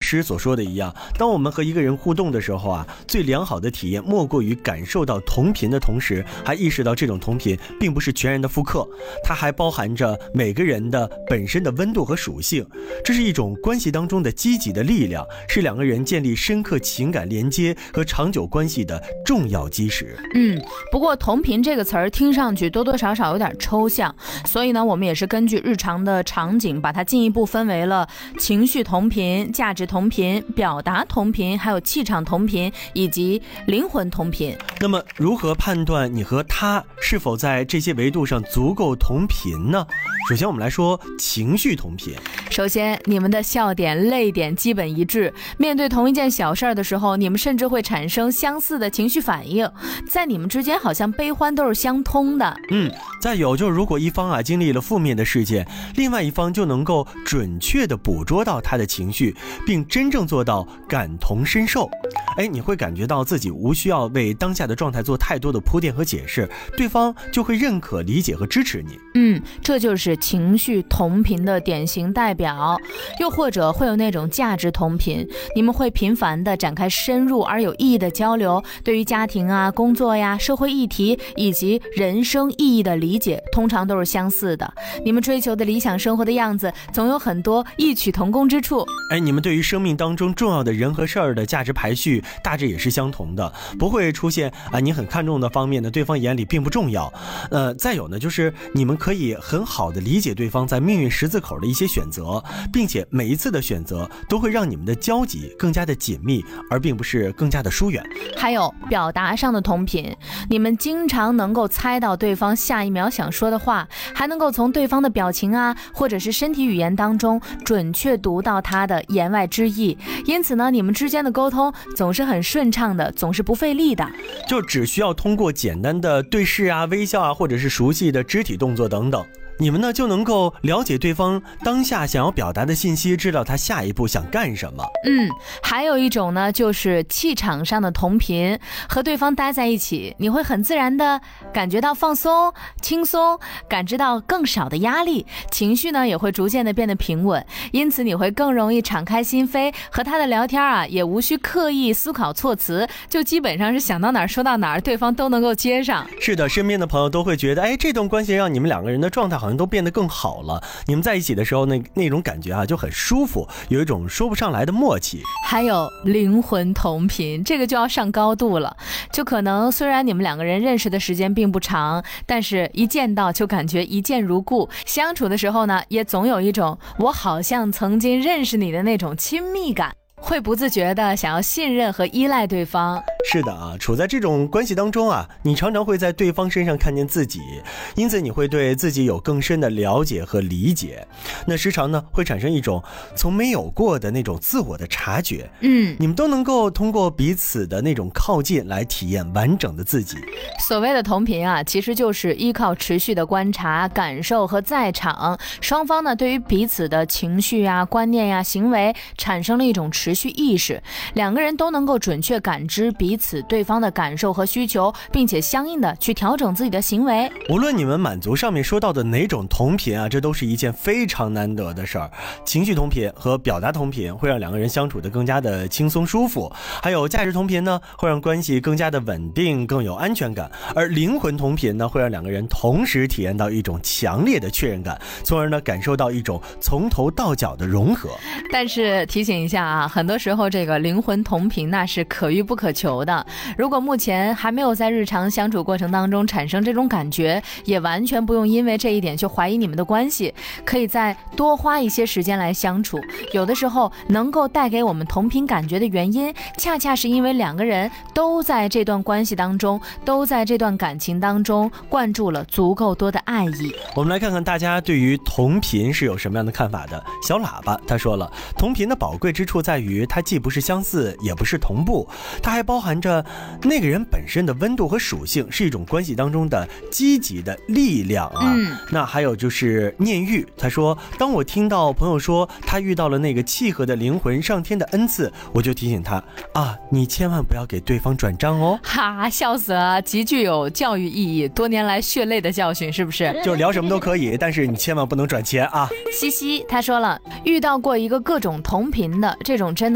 诗所说的一样，当我们和一个人互动的时候啊，最良好的体验莫过于感受到同频的同时，还意识到这种同频并不是全然的复刻，它还包含着每个人的本身的温度和属性。这是一种关系当中的积极的力量，是两个人建立深刻情感连接和长久关系的重要基石。 不过同频这个词儿听上去多多少少有点抽象，所以呢，我们也是根据日常的场景，把它进一步分为了情绪同频、价值同频、表达同频，还有气场同频以及灵魂同频。 那么如何判断你和他是否在这些维度上足够同频呢？首先我们来说情绪同频。 首先，你们的笑点、泪点基本一致，面对同一件小事的时候，你们甚至会产生相似的情绪反应，在你们之间好像悲欢都是相通的。 再有就是如果一方经历了负面的事件，另外一方就能够准确地捕捉到他的情绪，并真正做到感同身受。你会感觉到自己无需要为当下的状态做太多的铺垫和解释，对方就会认可、理解和支持你。 这就是情绪同频的典型代表。又或者会有那种价值同频，你们会频繁地展开深入而有意义的交流，对于家庭啊、工作呀、社会议题以及人生意义的理解通常都是相似的。你们追求的理想生活的样子总有很多异曲同工之处。 你们对于生命当中重要的人和事儿的价值排序大致也是相同的，不会出现你很看重的方面呢，对方眼里并不重要。再有呢，就是你们可以很好的理解对方在命运十字口的一些选择，并且每一次的选择都会让你们的交集更加的紧密，而并不是更加的疏远。 还有表达上的同频，你们经常能够猜到对方下一秒想说的话，还能够从对方的表情啊，或者是身体语言当中准确读到他的言外之意。因此呢，你们之间的沟通总是很顺畅的，总是不费力的。 就只需要通过简单的对视啊、微笑啊，或者是熟悉的肢体动作等等，你们呢就能够了解对方当下想要表达的信息，知道他下一步想干什么。 还有一种呢，就是气场上的同频，和对方待在一起，你会很自然的感觉到放松、轻松，感知到更少的压力，情绪呢也会逐渐的变得平稳，因此你会更容易敞开心扉，和他的聊天也无需刻意思考措辞，就基本上是想到哪儿说到哪儿，对方都能够接上。 是的，身边的朋友都会觉得，这段关系让你们两个人的状态好像都变得更好了。你们在一起的时候那种感觉就很舒服，有一种说不上来的默契。 还有灵魂同频，这个就要上高度了。就可能虽然你们两个人认识的时间并不长，但是一见到就感觉一见如故，相处的时候呢，也总有一种我好像曾经认识你的那种亲密感，会不自觉的想要信任和依赖对方。 是的处在这种关系当中你常常会在对方身上看见自己，因此你会对自己有更深的了解和理解。那时常呢会产生一种从没有过的那种自我的察觉。你们都能够通过彼此的那种靠近来体验完整的自己。 所谓的同频其实就是依靠持续的观察、感受和在场，双方呢对于彼此的情绪观念行为产生了一种持续意识，两个人都能够准确感知彼此对方的感受和需求，并且相应的去调整自己的行为。 无论你们满足上面说到的哪种同频这都是一件非常难得的事儿。情绪同频和表达同频会让两个人相处得更加的轻松舒服，还有价值同频呢会让关系更加的稳定，更有安全感，而灵魂同频呢会让两个人同时体验到一种强烈的确认感，从而呢感受到一种从头到脚的融合。 但是提醒一下很多时候这个灵魂同频那是可遇不可求的，如果目前还没有在日常相处过程当中产生这种感觉，也完全不用因为这一点就怀疑你们的关系，可以再多花一些时间来相处。有的时候能够带给我们同频感觉的原因，恰恰是因为两个人都在这段关系当中，都在这段感情当中灌注了足够多的爱意。 我们来看看大家对于同频是有什么样的看法的。小喇叭他说了，同频的宝贵之处在于它既不是相似，也不是同步，它还包含着那个人本身的温度和属性，是一种关系当中的积极的力量那还有就是念玉，他说，当我听到朋友说他遇到了那个契合的灵魂上天的恩赐，我就提醒他你千万不要给对方转账哦。 笑死了，极具有教育意义，多年来血泪的教训，是不是？ 就聊什么都可以，但是你千万不能转钱西西他说了，遇到过一个各种同频的，这种真的